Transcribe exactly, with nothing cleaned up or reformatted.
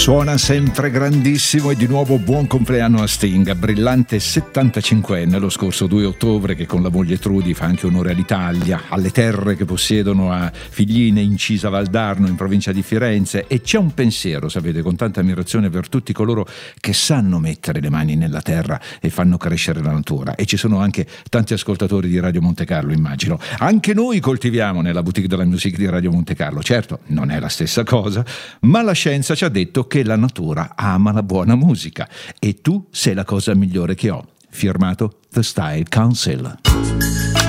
Suona sempre grandissimo e di nuovo buon compleanno a Sting, brillante settantacinquenne lo scorso due ottobre, che con la moglie Trudy fa anche onore all'Italia, alle terre che possiedono a Figline, Incisa, Valdarno in provincia di Firenze. E c'è un pensiero, sapete, con tanta ammirazione per tutti coloro che sanno mettere le mani nella terra e fanno crescere la natura. E ci sono anche tanti ascoltatori di Radio Monte Carlo, immagino. Anche noi coltiviamo nella boutique della music di Radio Monte Carlo. Certo, non è la stessa cosa, ma la scienza ci ha detto che la natura ama la buona musica e tu sei la cosa migliore che ho. Firmato The Style Council.